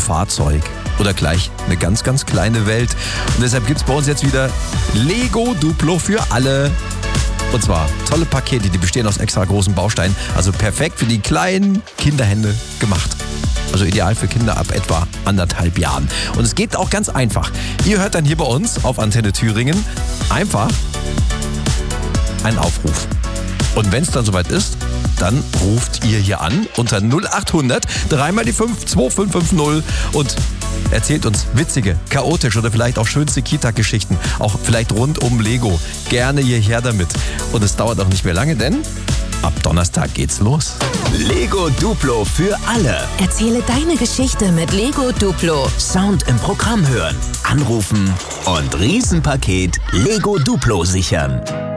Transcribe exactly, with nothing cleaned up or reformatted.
Fahrzeug oder gleich eine ganz, ganz kleine Welt. Und deshalb gibt es bei uns jetzt wieder Lego Duplo für alle. Und zwar tolle Pakete, die bestehen aus extra großen Bausteinen. Also perfekt für die kleinen Kinderhände gemacht. Also ideal für Kinder ab etwa anderthalb Jahren. Und es geht auch ganz einfach. Ihr hört dann hier bei uns auf Antenne Thüringen einfach einen Aufruf. Und wenn es dann soweit ist, dann ruft ihr hier an unter null acht hundert, dreimal die fünf, zwei fünf fünf null und erzählt uns witzige, chaotische oder vielleicht auch schönste Kita-Geschichten, auch vielleicht rund um Lego. Gerne hierher damit. Und es dauert auch nicht mehr lange, denn ab Donnerstag geht's los. Lego Duplo für alle. Erzähle deine Geschichte mit Lego Duplo. Sound im Programm hören, anrufen und Riesenpaket Lego Duplo sichern.